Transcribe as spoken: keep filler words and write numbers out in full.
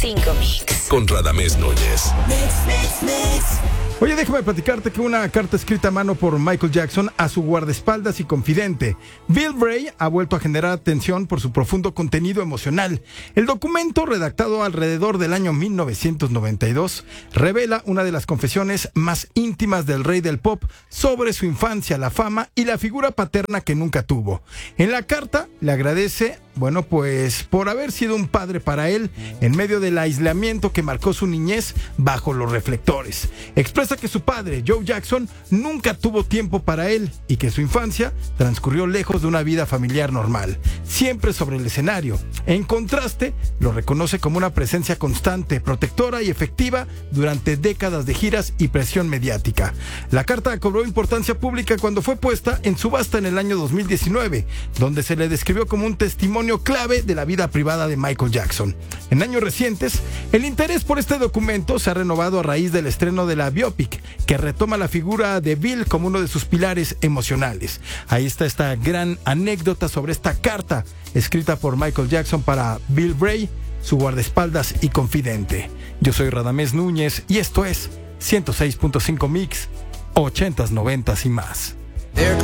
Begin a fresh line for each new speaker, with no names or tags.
cinco Mix.
Con Radamés Núñez.
Mix, mix, mix.
Oye, déjame platicarte que una carta escrita a mano por Michael Jackson a su guardaespaldas y confidente, Bill Bray, ha vuelto a generar atención por su profundo contenido emocional. El documento, redactado alrededor del año mil novecientos noventa y dos, revela una de las confesiones más íntimas del rey del pop sobre su infancia, la fama y la figura paterna que nunca tuvo. En la carta le agradece, bueno, pues por haber sido un padre para él en medio del aislamiento que marcó su niñez bajo los reflectores. Expresa que su padre, Joe Jackson, nunca tuvo tiempo para él y que su infancia transcurrió lejos de una vida familiar normal, siempre sobre el escenario. En contraste, lo reconoce como una presencia constante, protectora y efectiva durante décadas de giras y presión mediática. La carta cobró importancia pública cuando fue puesta en subasta en el año dos mil diecinueve, donde se le describió como un testimonio clave de la vida privada de Michael Jackson. En años recientes, el interés por este documento se ha renovado a raíz del estreno de la biopic, que retoma la figura de Bill como uno de sus pilares emocionales. Ahí está esta gran anécdota sobre esta carta escrita por Michael Jackson para Bill Bray, su guardaespaldas y confidente. Yo soy Radamés Núñez y esto es ciento seis punto cinco Mix, ochentas, noventas y más.
There